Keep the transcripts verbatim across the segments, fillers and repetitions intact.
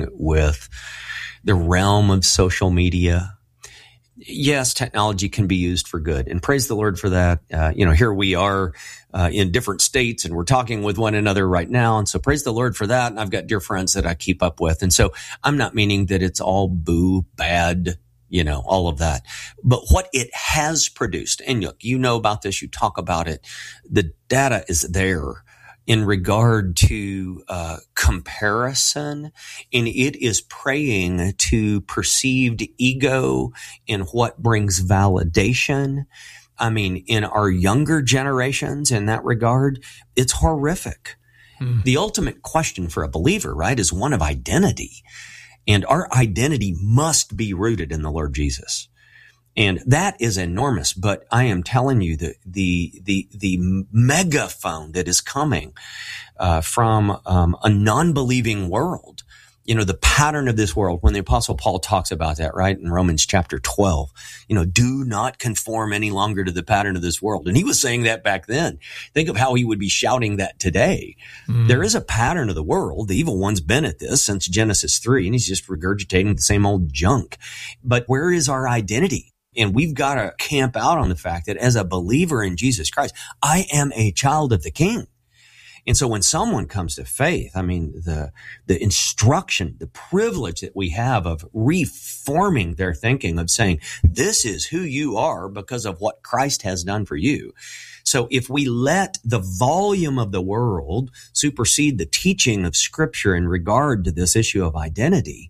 dealing with the realm of social media. Yes, technology can be used for good, and praise the Lord for that. Uh, you know, here we are uh, in different states, and we're talking with one another right now, and so praise the Lord for that. And I've got dear friends that I keep up with, and so I'm not meaning that it's all boo, bad, you know, all of that. But what it has produced, and look, you know about this, you talk about it, the data is there in regard to uh comparison, and it is praying to perceived ego and what brings validation. I mean, in our younger generations in that regard, it's horrific. Hmm. The ultimate question for a believer, right, is one of identity. And our identity must be rooted in the Lord Jesus. And that is enormous, but I am telling you that the, the, the megaphone that is coming, uh, from, um, a non-believing world, you know, the pattern of this world, when the Apostle Paul talks about that, right, in Romans chapter twelve, you know, do not conform any longer to the pattern of this world. And he was saying that back then. Think of how he would be shouting that today. Mm. There is a pattern of the world. The evil one's been at this since Genesis three, and he's just regurgitating the same old junk. But where is our identity? And we've got to camp out on the fact that as a believer in Jesus Christ, I am a child of the King. And so when someone comes to faith, I mean, the, the instruction, the privilege that we have of reforming their thinking, of saying, this is who you are because of what Christ has done for you. So if we let the volume of the world supersede the teaching of Scripture in regard to this issue of identity,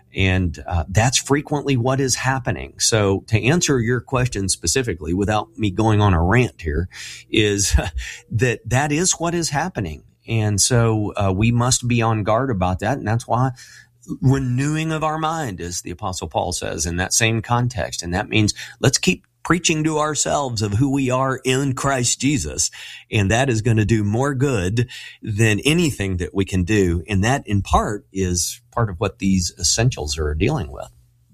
and uh, that's frequently what is happening. So to answer your question specifically, without me going on a rant here, is that that is what is happening. And so uh, we must be on guard about that. And that's why renewing of our mind, as the Apostle Paul says in that same context. And that means let's keep preaching to ourselves of who we are in Christ Jesus. And that is going to do more good than anything that we can do. And that, in part, is part of what these essentials are dealing with.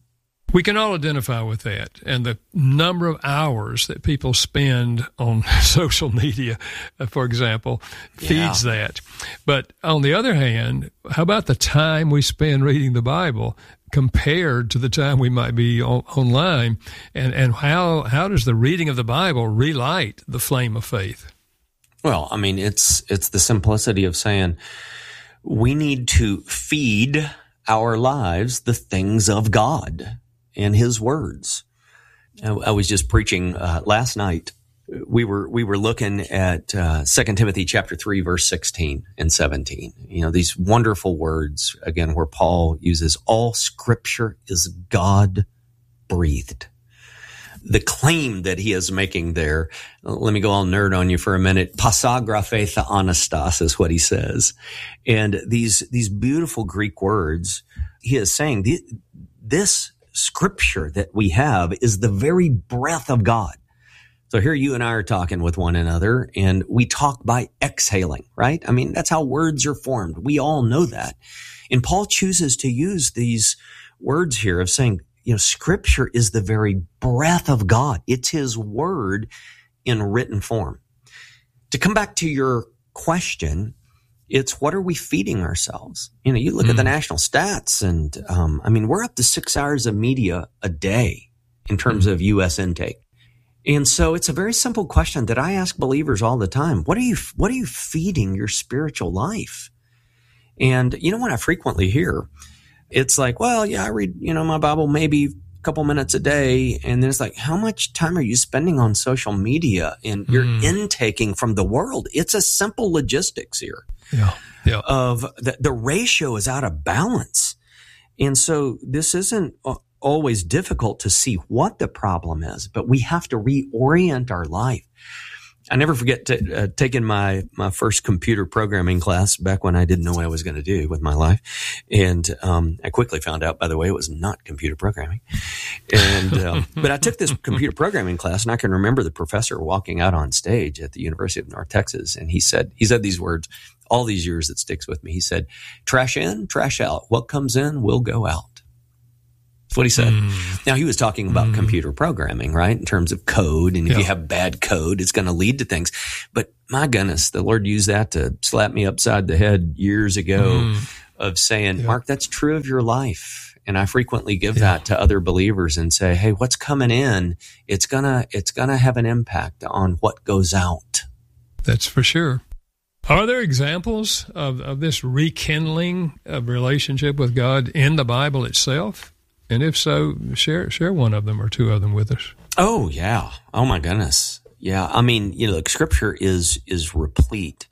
We can all identify with that. And the number of hours that people spend on social media, for example, feeds yeah. that. But on the other hand, how about the time we spend reading the Bible compared to the time we might be on, online, and, and how how does the reading of the Bible relight the flame of faith? Well, I mean, it's it's the simplicity of saying we need to feed our lives the things of God and His words. I, I was just preaching uh, last night. We were we were looking at uh, Second Timothy chapter three, verse sixteen and seventeen. You know, these wonderful words, again, where Paul uses, all Scripture is God-breathed. The claim that he is making there, let me go all nerd on you for a minute, pasagraphe theanastas is what he says. And these these beautiful Greek words, he is saying, this Scripture that we have is the very breath of God. So here you and I are talking with one another, and we talk by exhaling, right? I mean, that's how words are formed. We all know that. And Paul chooses to use these words here of saying, you know, Scripture is the very breath of God. It's His word in written form. To come back to your question, it's what are we feeding ourselves? You know, you look mm. at the national stats, and um, I mean, we're up to six hours of media a day in terms mm. of U S intake. And so it's a very simple question that I ask believers all the time. What are you, what are you feeding your spiritual life? And you know what I frequently hear? It's like, well, yeah, I read, you know, my Bible maybe a couple minutes a day. And then it's like, how much time are you spending on social media and you're mm. intaking from the world? It's a simple logistics here. Yeah. Yeah. Of the, the ratio is out of balance. And so this isn't always difficult to see what the problem is, but we have to reorient our life. I never forget to, uh, taking my, my first computer programming class back when I didn't know what I was going to do with my life. And, um, I quickly found out, by the way, it was not computer programming. And, um, but I took this computer programming class, and I can remember the professor walking out on stage at the University of North Texas. And he said, he said these words, all these years it sticks with me. He said, trash in, trash out. What comes in will go out. That's what he said. Mm. Now, he was talking about mm. computer programming, right, in terms of code. And if yeah. you have bad code, it's going to lead to things. But my goodness, the Lord used that to slap me upside the head years ago mm. of saying, yeah. Mark, that's true of your life. And I frequently give yeah. that to other believers and say, hey, what's coming in, it's gonna, it's gonna have an impact on what goes out. That's for sure. Are there examples of, of this rekindling of relationship with God in the Bible itself? And if so, share share one of them or two of them with us. Oh, yeah. Oh, my goodness. Yeah. I mean, you know, Scripture is is replete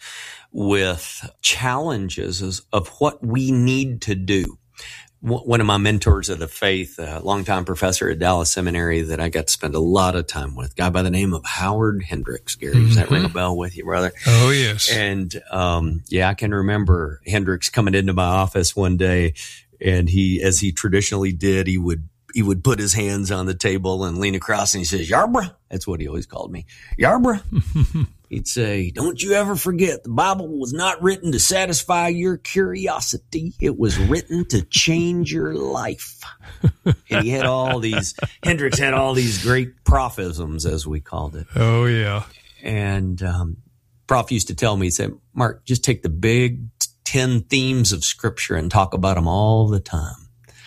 with challenges of what we need to do. One of my mentors of the faith, a longtime professor at Dallas Seminary that I got to spend a lot of time with, a guy by the name of Howard Hendricks. Gary, mm-hmm. does that ring a bell with you, brother? Oh, yes. And, um, yeah, I can remember Hendricks coming into my office one day, and he, as he traditionally did, he would, he would put his hands on the table and lean across, and he says, Yarborough. That's what he always called me. Yarborough. He'd say, don't you ever forget, the Bible was not written to satisfy your curiosity. It was written to change your life. And he had all these, Hendricks had all these great prophisms, as we called it. Oh, yeah. And um, Prof used to tell me, he said, Mark, just take the big ten themes of Scripture and talk about them all the time.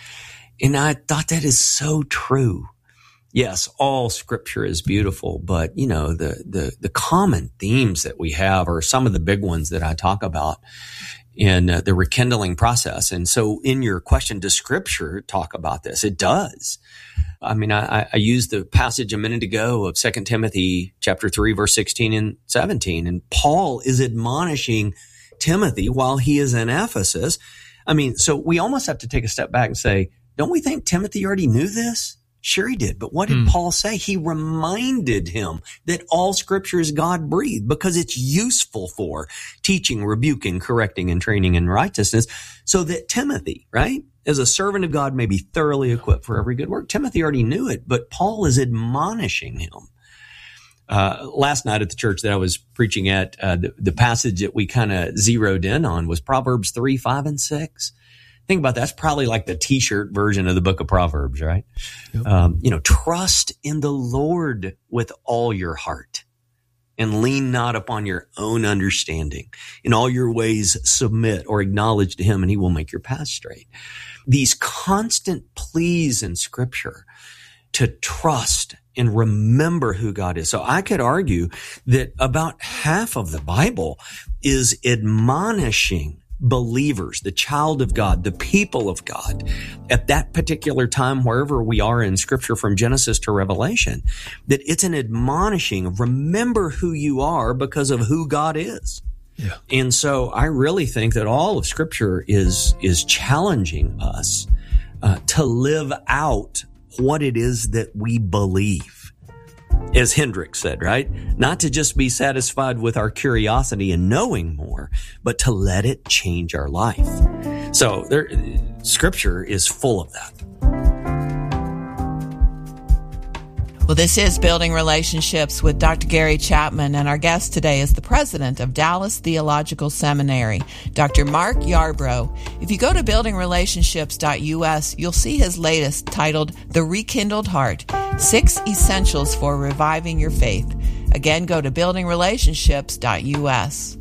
And I thought that is so true. Yes, all Scripture is beautiful, but, you know, the, the, the common themes that we have are some of the big ones that I talk about in uh, the rekindling process. And so in your question, does Scripture talk about this? It does. I mean, I, I used the passage a minute ago of Second Timothy chapter three, verse sixteen and seventeen, and Paul is admonishing Timothy while he is in Ephesus. I mean, so we almost have to take a step back and say, don't we think Timothy already knew this? Sure he did. But what did mm. Paul say? He reminded him that all Scripture is God-breathed because it's useful for teaching, rebuking, correcting, and training in righteousness, so that Timothy, right, as a servant of God, may be thoroughly equipped for every good work. Timothy already knew it, but Paul is admonishing him. Uh, last night at the church that I was preaching at, uh, the, the passage that we kind of zeroed in on was Proverbs three, five, and six. Think about that. That's probably like the T-shirt version of the book of Proverbs, right? Yep. Um, you know, trust in the Lord with all your heart and lean not upon your own understanding. In all your ways, submit or acknowledge to him, and he will make your path straight. These constant pleas in Scripture to trust and remember who God is. So I could argue that about half of the Bible is admonishing believers, the child of God, the people of God, at that particular time, wherever we are in Scripture from Genesis to Revelation, that it's an admonishing, remember who you are because of who God is. Yeah. And so I really think that all of Scripture is, is challenging us uh, to live out what it is that we believe. As Hendricks said, right? Not to just be satisfied with our curiosity and knowing more, but to let it change our life. So there, Scripture is full of that. Well, this is Building Relationships with Doctor Gary Chapman, and our guest today is the president of Dallas Theological Seminary, Doctor Mark Yarbrough. If you go to building relationships dot U S, you'll see his latest titled The Rekindled Heart, Six Essentials for Reviving Your Faith. Again, go to building relationships dot U S.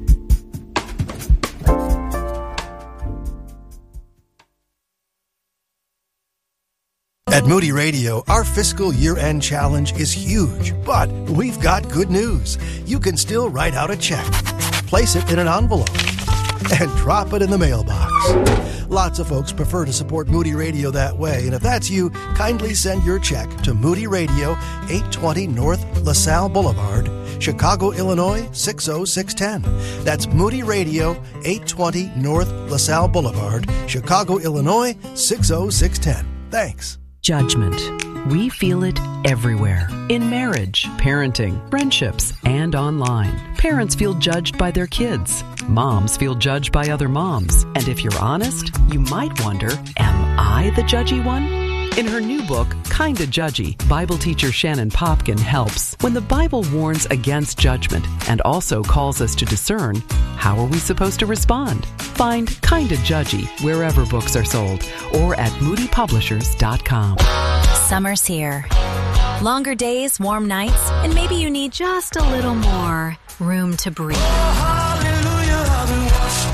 At Moody Radio, our fiscal year-end challenge is huge, but we've got good news. You can still write out a check, place it in an envelope, and drop it in the mailbox. Lots of folks prefer to support Moody Radio that way, and if that's you, kindly send your check to Moody Radio, eight twenty North LaSalle Boulevard, Chicago, Illinois, six oh six one oh. That's Moody Radio, eight twenty North LaSalle Boulevard, Chicago, Illinois, six oh six one oh. Thanks. Judgment. We feel it everywhere. In marriage, parenting, friendships, and online. Parents feel judged by their kids. Moms feel judged by other moms. And if you're honest, you might wonder, am I the judgy one? In her new book, Kinda Judgy, Bible teacher Shannon Popkin helps. When the Bible warns against judgment and also calls us to discern, how are we supposed to respond? Find Kinda Judgy wherever books are sold or at moody publishers dot com. Summer's here. Longer days, warm nights, and maybe you need just a little more room to breathe. Oh, hallelujah, I've been washed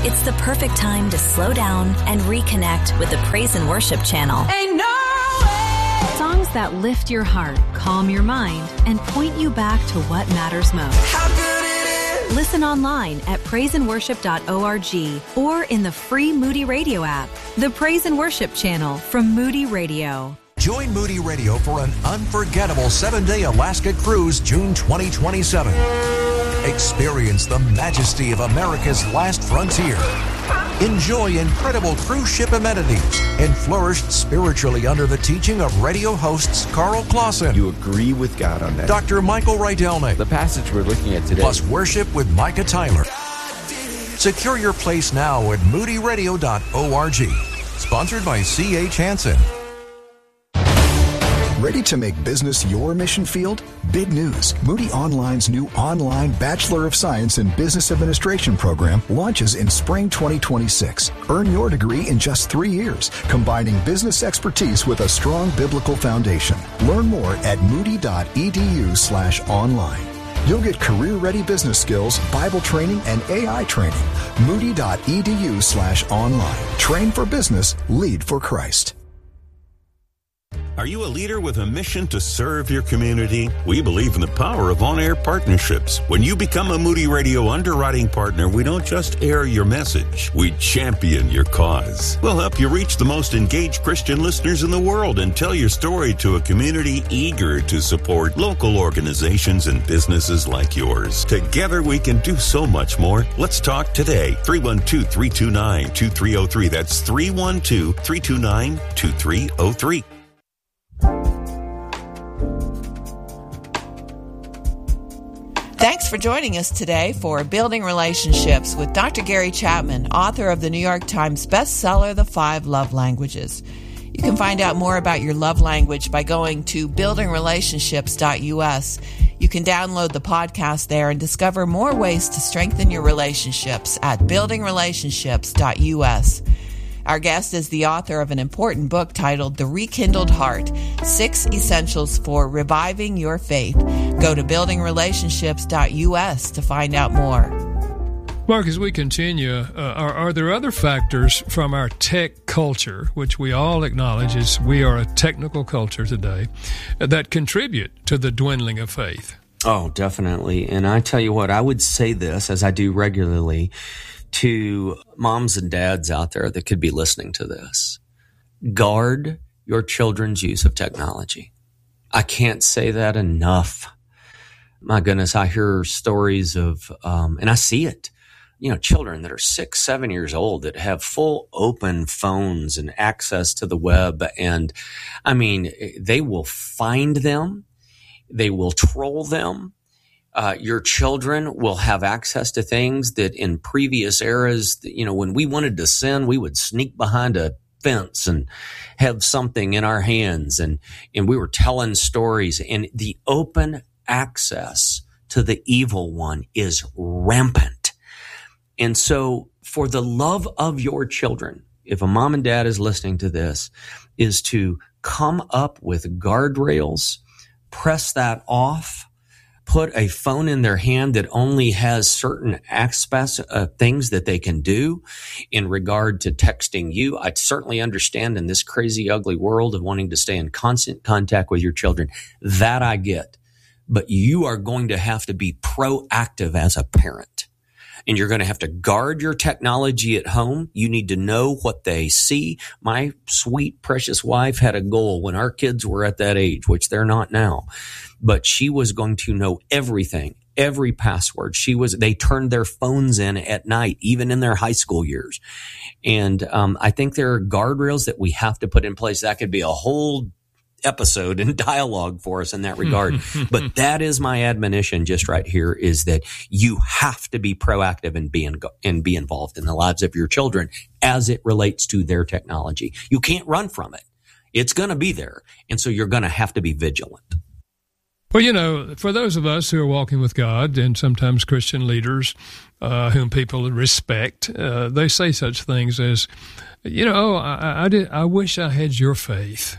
it's the perfect time to slow down and reconnect with the Praise and Worship channel. Ain't no way. Songs that lift your heart, calm your mind, and point you back to what matters most. How good it is. Listen online at praise and worship dot org or in the free Moody Radio app. The Praise and Worship channel from Moody Radio. Join Moody Radio for an unforgettable seven-day Alaska cruise June twenty twenty-seven. Experience the majesty of America's last frontier. Enjoy incredible cruise ship amenities and flourish spiritually under the teaching of radio hosts Carl Clausen. You agree with God on that. Doctor Michael Rydelnik. The passage we're looking at today. Plus worship with Micah Tyler. Secure your place now at moody radio dot org. Sponsored by C H Hansen. Ready to make business your mission field? Big news. Moody Online's new online Bachelor of Science in Business Administration program launches in spring twenty twenty-six. Earn your degree in just three years, combining business expertise with a strong biblical foundation. Learn more at moody dot e d u slash online. You'll get career-ready business skills, Bible training, and A I training. moody dot e d u slash online. Train for business, lead for Christ. Are you a leader with a mission to serve your community? We believe in the power of on-air partnerships. When you become a Moody Radio underwriting partner, we don't just air your message. We champion your cause. We'll help you reach the most engaged Christian listeners in the world and tell your story to a community eager to support local organizations and businesses like yours. Together we can do so much more. Let's talk today. three one two, three two nine, two three zero three. That's three one two, three two nine, two three zero three. Thanks for joining us today for Building Relationships with Doctor Gary Chapman, author of the New York Times bestseller, The Five Love Languages. You can find out more about your love language by going to building relationships dot u s. You can download the podcast there and discover more ways to strengthen your relationships at building relationships dot u s. Our guest is the author of an important book titled The Rekindled Heart, Six Essentials for Reviving Your Faith. Go to building relationships dot u s to find out more. Mark, as we continue, uh, are, are there other factors from our tech culture, which we all acknowledge is we are a technical culture today, uh, that contribute to the dwindling of faith? Oh, definitely. And I tell you what, I would say this, as I do regularly, to moms and dads out there that could be listening to this. Guard your children's use of technology. I can't say that enough. My goodness, I hear stories of, um, and I see it, you know, children that are six, seven years old that have full open phones and access to the web. And I mean, they will find them. They will troll them. Uh, your children will have access to things that in previous eras, you know, when we wanted to sin, we would sneak behind a fence and have something in our hands. And, and we were telling stories, and the open access to the evil one is rampant. And so for the love of your children, if a mom and dad is listening to this, is to come up with guardrails, press that off, put a phone in their hand that only has certain aspects of things that they can do in regard to texting you. I certainly understand in this crazy, ugly world of wanting to stay in constant contact with your children. That I get. But you are going to have to be proactive as a parent. And you're going to have to guard your technology at home. You need to know what they see. My sweet, precious wife had a goal when our kids were at that age, which they're not now. But she was going to know everything, every password. She was, they turned their phones in at night, even in their high school years. And um, I think there are guardrails that we have to put in place. That could be a whole episode and dialogue for us in that regard. But that is my admonition just right here, is that you have to be proactive and be, in, and be involved in the lives of your children as it relates to their technology. You can't run from it. It's going to be there. And so you're going to have to be vigilant. Well, you know, for those of us who are walking with God, and sometimes Christian leaders uh, whom people respect, uh, they say such things as, you know, I, I, did, I wish I had your faith.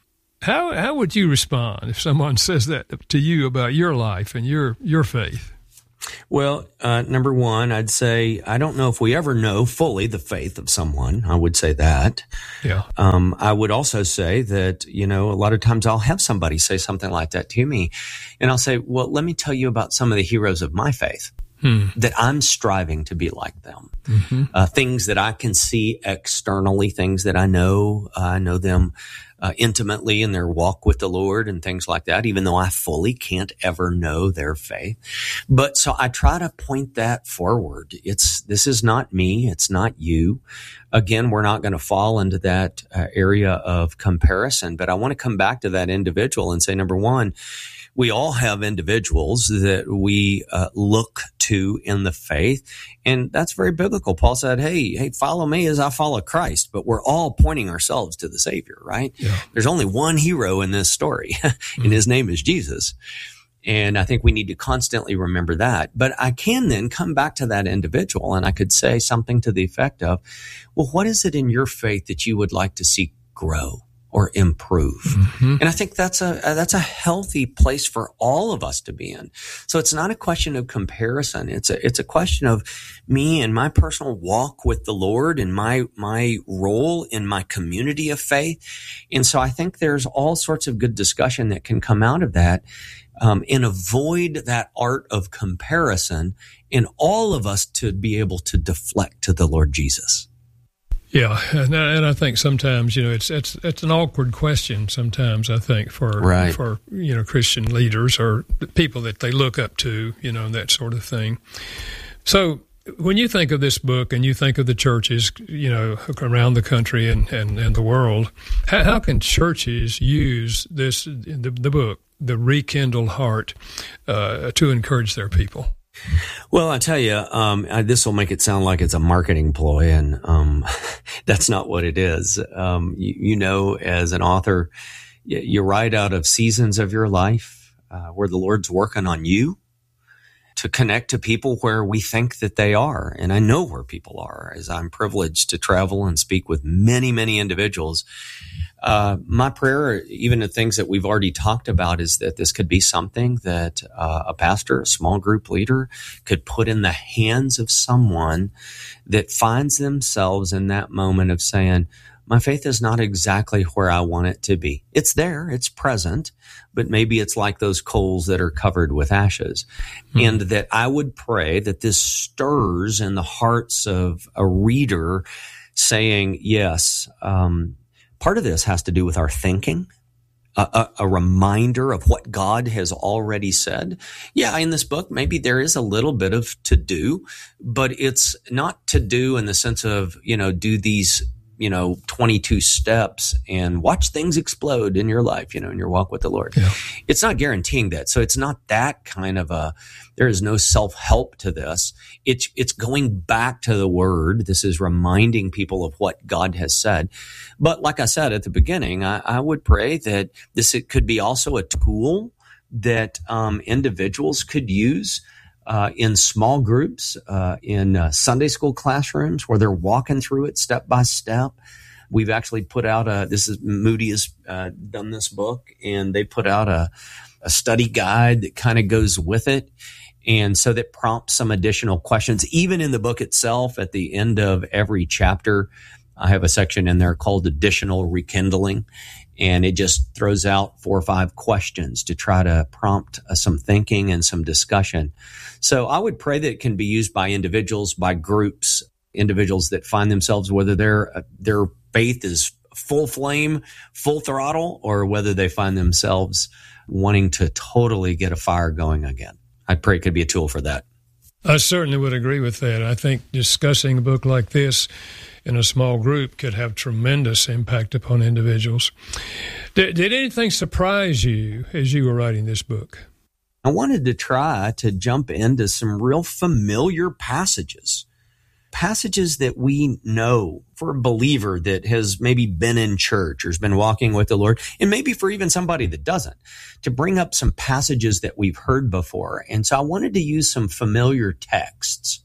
How how would you respond if someone says that to you about your life and your your faith? Well, uh, number one, I'd say I don't know if we ever know fully the faith of someone. I would say that. Yeah. Um, I would also say that, you know, a lot of times I'll have somebody say something like that to me, and I'll say, well, let me tell you about some of the heroes of my faith hmm. that I'm striving to be like them. Mm-hmm. Uh, things that I can see externally, things that I know. Uh, I know them Uh, intimately in their walk with the Lord and things like that, even though I fully can't ever know their faith. But so I try to point that forward. It's, this is not me. It's not you. Again, we're not going to fall into that uh, area of comparison, but I want to come back to that individual and say, number one, we all have individuals that we uh, look to in the faith, and that's very biblical. Paul said, hey, hey, follow me as I follow Christ, but we're all pointing ourselves to the Savior, right? Yeah. There's only one hero in this story, and mm-hmm. his name is Jesus. And I think we need to constantly remember that. But I can then come back to that individual, and I could say something to the effect of, well, what is it in your faith that you would like to see grow or improve? Mm-hmm. And I think that's a, that's a healthy place for all of us to be in. So it's not a question of comparison. It's a, it's a question of me and my personal walk with the Lord and my, my role in my community of faith. And so I think there's all sorts of good discussion that can come out of that, um, and avoid that art of comparison in all of us to be able to deflect to the Lord Jesus. Yeah, and, and I think sometimes, you know, it's it's it's an awkward question sometimes, I think, for right. for, you know, Christian leaders or people that they look up to, you know, that sort of thing. So when you think of this book and you think of the churches, you know, around the country and, and, and the world, how, how can churches use this, the, the book, The Rekindled Heart, uh, to encourage their people? Well, I tell you, um, this will make it sound like it's a marketing ploy, and um, that's not what it is. Um, you, you know, as an author, you, you write out of seasons of your life uh, where the Lord's working on you to connect to people where we think that they are. And I know where people are, as I'm privileged to travel and speak with many, many individuals. Uh, my prayer, even the things that we've already talked about, is that this could be something that uh, a pastor, a small group leader could put in the hands of someone that finds themselves in that moment of saying, my faith is not exactly where I want it to be. It's there, it's present, but maybe it's like those coals that are covered with ashes. Mm-hmm. And that I would pray that this stirs in the hearts of a reader saying, yes, um, part of this has to do with our thinking, a, a, a reminder of what God has already said. Yeah, in this book, maybe there is a little bit of to do, but it's not to do in the sense of, you know, do these, you know, twenty-two steps and watch things explode in your life, you know, in your walk with the Lord. Yeah. It's not guaranteeing that. So it's not that kind of a, there is no self-help to this. It's, it's going back to the Word. This is reminding people of what God has said. But like I said at the beginning, I, I would pray that this, it could be also a tool that um, individuals could use Uh, in small groups, uh, in uh, Sunday school classrooms where they're walking through it step by step. We've actually put out a, this is, Moody has uh, done this book, and they put out a, a study guide that kind of goes with it. And so that prompts some additional questions. Even in the book itself, at the end of every chapter, I have a section in there called Additional Rekindling. And it just throws out four or five questions to try to prompt uh, some thinking and some discussion. So I would pray that it can be used by individuals, by groups, individuals that find themselves, whether their uh, their faith is full flame, full throttle, or whether they find themselves wanting to totally get a fire going again. I pray it could be a tool for that. I certainly would agree with that. I think discussing a book like this in a small group could have tremendous impact upon individuals. Did, did anything surprise you as you were writing this book? I wanted to try to jump into some real familiar passages, passages that we know for a believer that has maybe been in church or has been walking with the Lord, and maybe for even somebody that doesn't, to bring up some passages that we've heard before. And so I wanted to use some familiar texts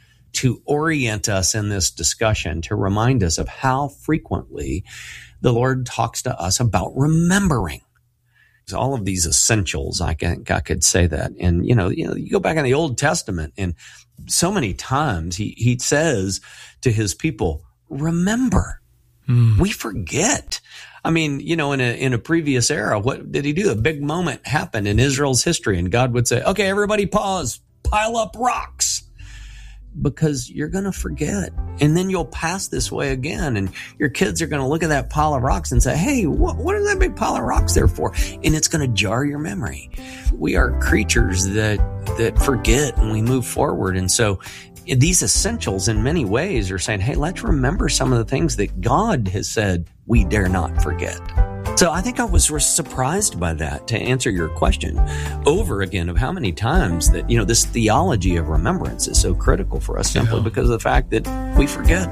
to orient us in this discussion, to remind us of how frequently the Lord talks to us about remembering. all of these essentials. I can, I could say that. And, you know, you know, you go back in the Old Testament and so many times he, he says to his people, remember, mm. we forget. I mean, you know, in a, in a previous era, what did he do? A big moment happened in Israel's history and God would say, okay, everybody pause, pile up rocks. Because you're going to forget. And then you'll pass this way again. And your kids are going to look at that pile of rocks and say, hey, what, what is that big pile of rocks there for? And it's going to jar your memory. We are creatures that, that forget and we move forward. And so these essentials in many ways are saying, hey, let's remember some of the things that God has said we dare not forget. So I think I was surprised by that, to answer your question over again of how many times that, you know, this theology of remembrance is so critical for us simply yeah. because of the fact that we forget.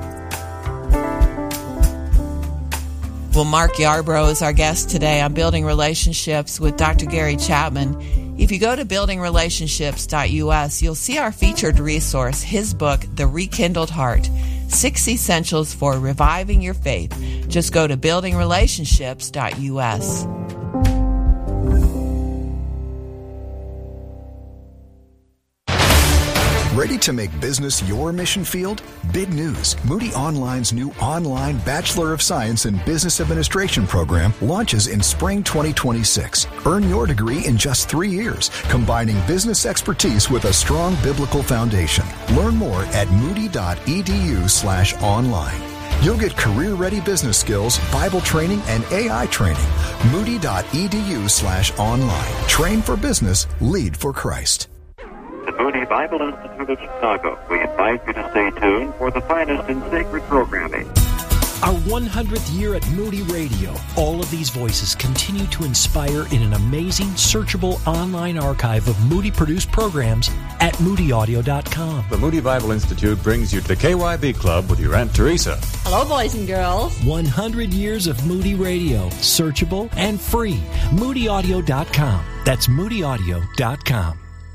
Well, Mark Yarbrough is our guest today on Building Relationships with Doctor Gary Chapman. If you go to building relationships dot U S, you'll see our featured resource, his book, The Rekindled Heart, Six Essentials for Reviving Your Faith. Just go to building relationships dot U S. Ready to make business your mission field? Big news. Moody Online's new online Bachelor of Science in Business Administration program launches in spring twenty twenty-six. Earn your degree in just three years, combining business expertise with a strong biblical foundation. Learn more at moody.edu slash online. You'll get career-ready business skills, Bible training, and A I training. Moody.edu slash online. Train for business, lead for Christ. The Moody Bible Institute of Chicago. We invite you to stay tuned for the finest in sacred programming. Our one hundredth year at Moody Radio. All of these voices continue to inspire in an amazing, searchable online archive of Moody-produced programs at moody audio dot com. The Moody Bible Institute brings you the K Y B Club with your Aunt Teresa. Hello, boys and girls. one hundred years of Moody Radio. Searchable and free. moody audio dot com. That's moody audio dot com.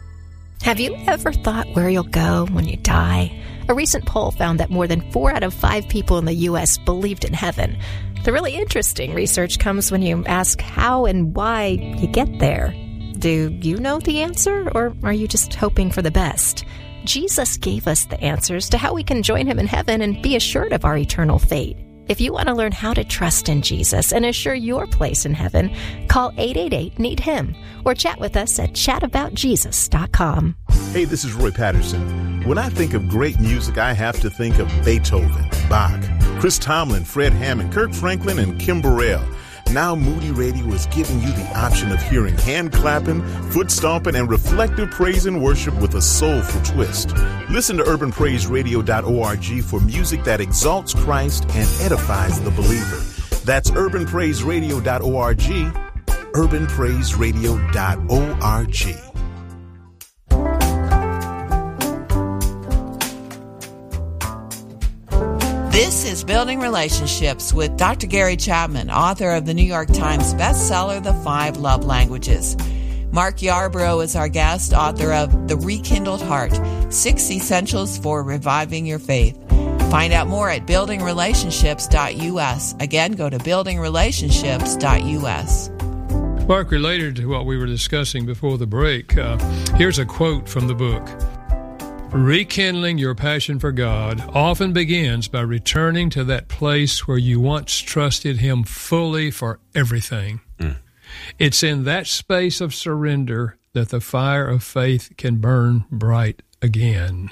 Have you ever thought where you'll go when you die? A recent poll found that more than four out of five people in the U S believed in heaven. The really interesting research comes when you ask how and why you get there. Do you know the answer, or are you just hoping for the best? Jesus gave us the answers to how we can join him in heaven and be assured of our eternal fate. If you want to learn how to trust in Jesus and assure your place in heaven, call eight eight eight, need him or chat with us at chat about jesus dot com. Hey, this is Roy Patterson. When I think of great music, I have to think of Beethoven, Bach, Chris Tomlin, Fred Hammond, Kirk Franklin, and Kim Burrell. Now Moody Radio is giving you the option of hearing hand clapping, foot stomping, and reflective praise and worship with a soulful twist. Listen to urban praise radio dot org for music that exalts Christ and edifies the believer. That's urban praise radio dot org, urban praise radio dot org. This is Building Relationships with Doctor Gary Chapman, author of the New York Times bestseller, The Five Love Languages. Mark Yarbrough is our guest, author of The Rekindled Heart, Six Essentials for Reviving Your Faith. Find out more at building relationships dot U S. Again, go to building relationships dot U S. Mark, related to what we were discussing before the break, uh, here's a quote from the book. Rekindling your passion for God often begins by returning to that place where you once trusted him fully for everything. Mm. It's in that space of surrender that the fire of faith can burn bright again.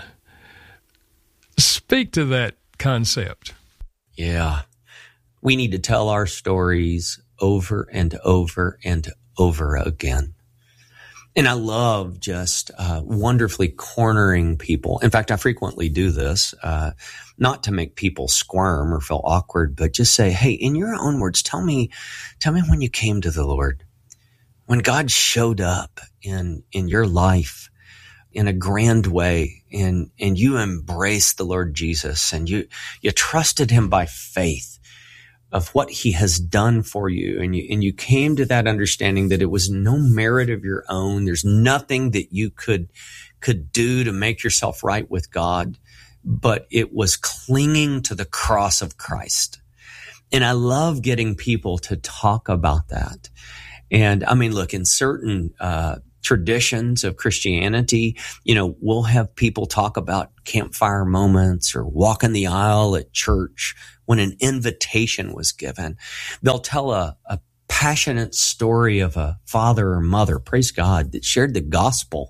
Speak to that concept. Yeah. We need to tell our stories over and over and over again. And I love just uh, wonderfully cornering people. In fact, I frequently do this, uh, not to make people squirm or feel awkward, but just say, hey, in your own words, tell me, tell me when you came to the Lord, when God showed up in, in your life in a grand way, and, and you embraced the Lord Jesus and you, you trusted him by faith of what he has done for you. And you, and you came to that understanding that it was no merit of your own. There's nothing that you could, could do to make yourself right with God, but it was clinging to the cross of Christ. And I love getting people to talk about that. And I mean, look, in certain uh, traditions of Christianity, you know, we'll have people talk about campfire moments or walking the aisle at church when an invitation was given. They'll tell a, a passionate story of a father or mother, praise God, that shared the gospel.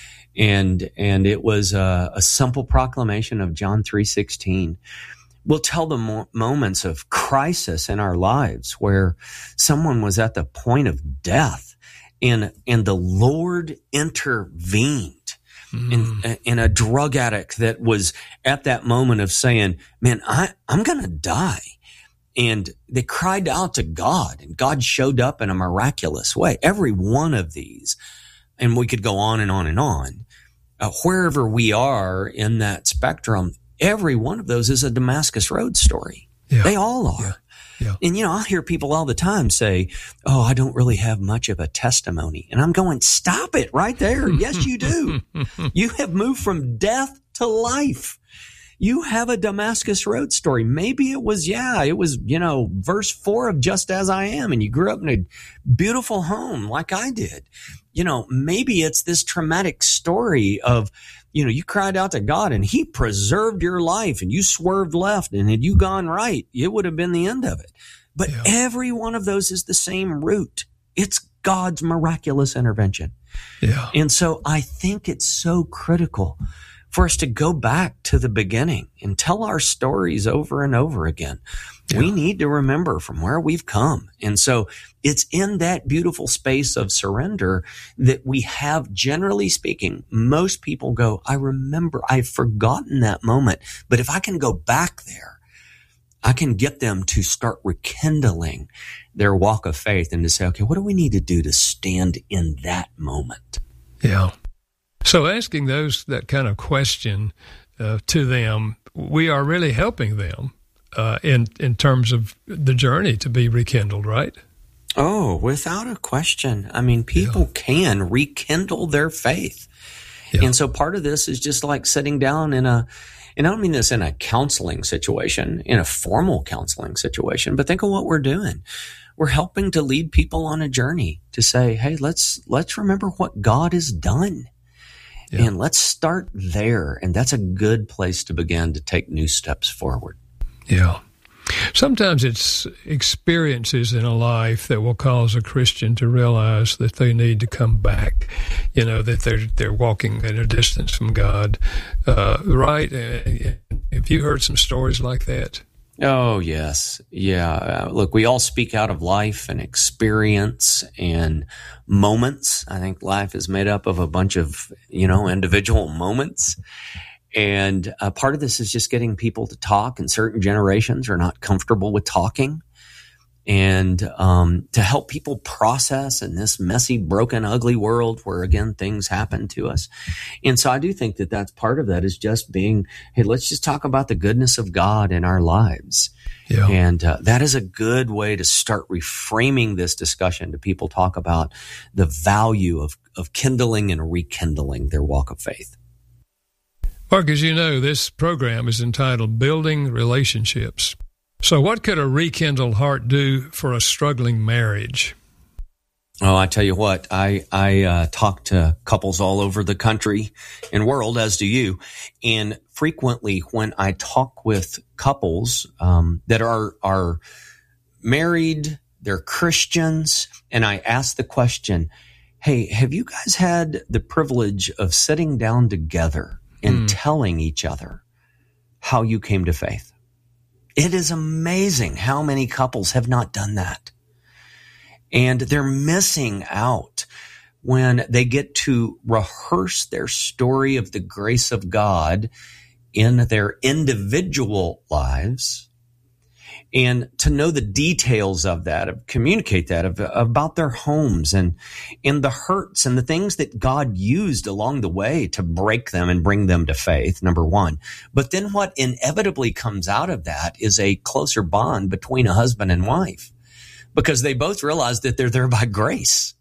And, and it was a, a simple proclamation of John three sixteen. We'll tell the mo- moments of crisis in our lives where someone was at the point of death and, and the Lord intervened mm. in, in a drug addict that was at that moment of saying, man, I, I'm going to die. And they cried out to God, and God showed up in a miraculous way. Every one of these, and we could go on and on and on, uh, wherever we are in that spectrum, every one of those is a Damascus Road story. Yeah. They all are. Yeah. Yeah. And, you know, I hear people all the time say, oh, I don't really have much of a testimony. And I'm going, stop it right there. Yes, you do. You have moved from death to life. You have a Damascus Road story. Maybe it was, yeah, it was, you know, verse four of Just As I Am, and you grew up in a beautiful home like I did. You know, maybe it's this traumatic story of, you know, you cried out to God and he preserved your life and you swerved left, and had you gone right, it would have been the end of it. But yeah. Every one of those is the same root. It's God's miraculous intervention. Yeah. And so I think it's so critical for us to go back to the beginning and tell our stories over and over again. Yeah. We need to remember from where we've come. And so it's in that beautiful space of surrender that we have, generally speaking, most people go, I remember, I've forgotten that moment. But if I can go back there, I can get them to start rekindling their walk of faith and to say, okay, what do we need to do to stand in that moment? Yeah. So asking those that kind of question uh, to them, we are really helping them uh, in in terms of the journey to be rekindled, right? Oh, without a question. I mean, people yeah. can rekindle their faith. Yeah. And so part of this is just like sitting down in a, and I don't mean this in a counseling situation, in a formal counseling situation, but think of what we're doing. We're helping to lead people on a journey to say, hey, let's let's remember what God has done. Yeah. And let's start there. And that's a good place to begin to take new steps forward. Yeah. Sometimes it's experiences in a life that will cause a Christian to realize that they need to come back, you know, that they're they're walking at a distance from God. Uh, right? Have you heard some stories like that? Oh, yes. Yeah. Uh, look, we all speak out of life and experience and moments. I think life is made up of a bunch of, you know, individual moments. And uh, part of this is just getting people to talk, and certain generations are not comfortable with talking. And um, to help people process in this messy, broken, ugly world where, again, things happen to us. And so I do think that that's part of that, is just being, hey, let's just talk about the goodness of God in our lives. Yeah. And uh, that is a good way to start reframing this discussion, to people talk about the value of, of kindling and rekindling their walk of faith. Mark, as you know, this program is entitled Building Relationships. So what could a rekindled heart do for a struggling marriage? Oh, I tell you what, I, I uh, talk to couples all over the country and world, as do you. And frequently when I talk with couples um, that are, are married, they're Christians, and I ask the question, hey, have you guys had the privilege of sitting down together and mm. telling each other how you came to faith? It is amazing how many couples have not done that. And they're missing out when they get to rehearse their story of the grace of God in their individual lives, and to know the details of that, of communicate that, of, about their homes and, and the hurts and the things that God used along the way to break them and bring them to faith, number one. But then what inevitably comes out of that is a closer bond between a husband and wife, because they both realize that they're there by grace.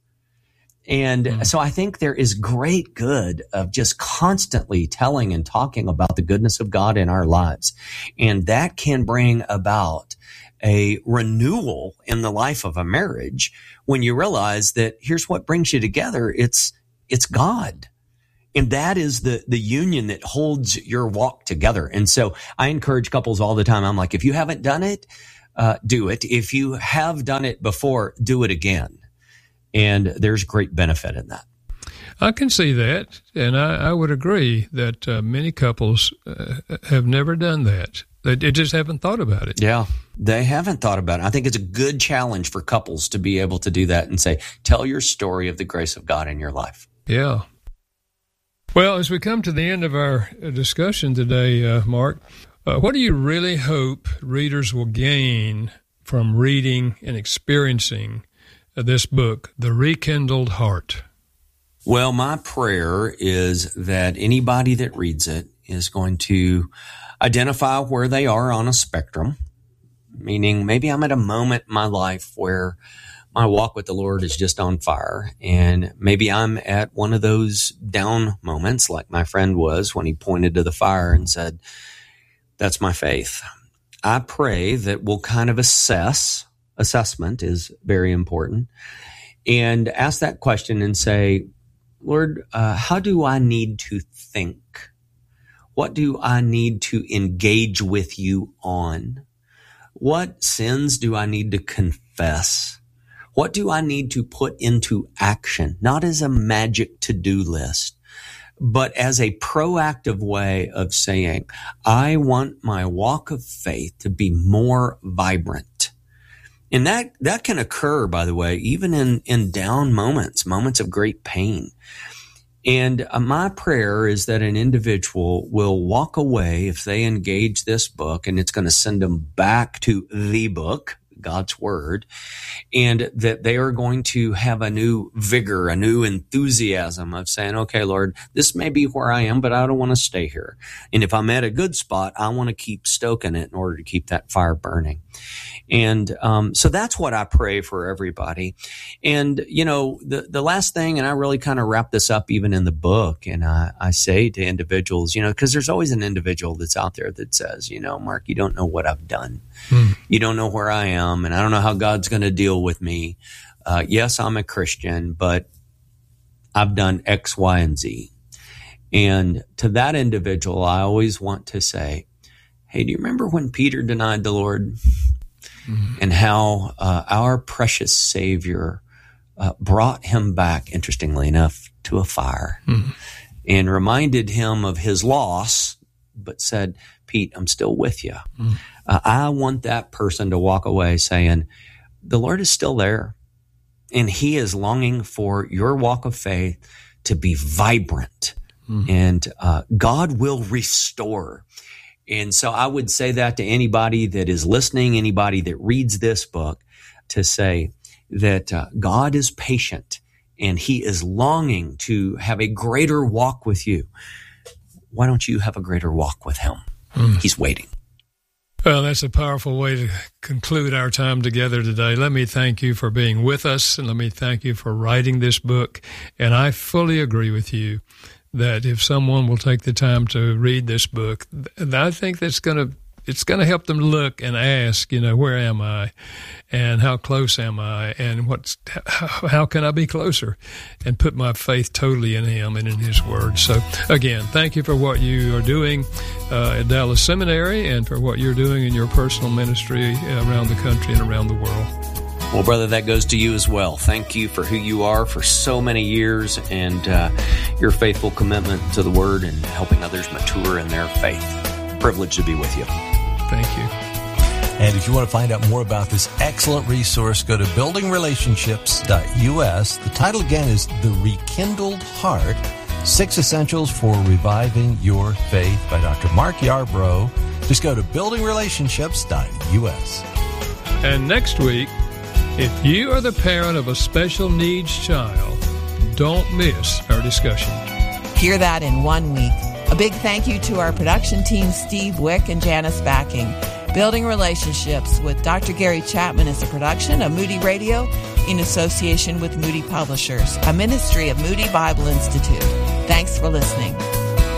And mm. so I think there is great good of just constantly telling and talking about the goodness of God in our lives. And that can bring about a renewal in the life of a marriage when you realize that here's what brings you together. It's, it's God. And that is the, the union that holds your walk together. And so I encourage couples all the time. I'm like, if you haven't done it, uh, do it. If you have done it before, do it again. And there's great benefit in that. I can see that. And I, I would agree that uh, many couples uh, have never done that. They, they just haven't thought about it. Yeah, they haven't thought about it. I think it's a good challenge for couples to be able to do that and say, tell your story of the grace of God in your life. Yeah. Well, as we come to the end of our discussion today, uh, Mark, uh, what do you really hope readers will gain from reading and experiencing uh, this book, The Rekindled Heart? Well, my prayer is that anybody that reads it is going to identify where they are on a spectrum, meaning maybe I'm at a moment in my life where my walk with the Lord is just on fire. And maybe I'm at one of those down moments like my friend was when he pointed to the fire and said, that's my faith. I pray that we'll kind of assess, assessment is very important, and ask that question and say, Lord, uh, how do I need to think? What do I need to engage with you on? What sins do I need to confess? What do I need to put into action? Not as a magic to-do list, but as a proactive way of saying, I want my walk of faith to be more vibrant. And that, that can occur, by the way, even in, in down moments, moments of great pain. And my prayer is that an individual will walk away if they engage this book, and it's going to send them back to the book, God's Word, and that they are going to have a new vigor, a new enthusiasm of saying, okay, Lord, this may be where I am, but I don't want to stay here. And if I'm at a good spot, I want to keep stoking it in order to keep that fire burning. And um, so that's what I pray for everybody. And, you know, the, the last thing, and I really kind of wrap this up even in the book, and I, I say to individuals, you know, because there's always an individual that's out there that says, you know, Mark, you don't know what I've done. Hmm. You don't know where I am, and I don't know how God's going to deal with me. Uh, yes, I'm a Christian, but I've done X, Y, and Z. And to that individual, I always want to say, hey, do you remember when Peter denied the Lord? Mm-hmm. And how uh, our precious Savior uh, brought him back, interestingly enough, to a fire, mm-hmm. and reminded him of his loss, but said, Pete, I'm still with you. Mm-hmm. Uh, I want that person to walk away saying, the Lord is still there, and he is longing for your walk of faith to be vibrant, mm-hmm. and uh, God will restore. And so I would say that to anybody that is listening, anybody that reads this book, to say that uh, God is patient and he is longing to have a greater walk with you. Why don't you have a greater walk with him? Mm. He's waiting. Well, that's a powerful way to conclude our time together today. Let me thank you for being with us, and let me thank you for writing this book. And I fully agree with you that if someone will take the time to read this book, I think that's going to it's going to help them look and ask, you know, where am I, and how close am I, and what's how, how can I be closer, and put my faith totally in Him and in His Word. So, again, thank you for what you are doing uh, at Dallas Seminary, and for what you're doing in your personal ministry around the country and around the world. Well, brother, that goes to you as well. Thank you for who you are for so many years, and uh, your faithful commitment to the Word and helping others mature in their faith. Privileged to be with you. Thank you. And if you want to find out more about this excellent resource, go to building relationships dot U S. The title again is The Rekindled Heart, Six Essentials for Reviving Your Faith by Doctor Mark Yarbrough. Just go to building relationships dot U S. And next week, if you are the parent of a special needs child, don't miss our discussion. Hear that in one week. A big thank you to our production team, Steve Wick and Janice Backing. Building Relationships with Doctor Gary Chapman is a production of Moody Radio in association with Moody Publishers, a ministry of Moody Bible Institute. Thanks for listening.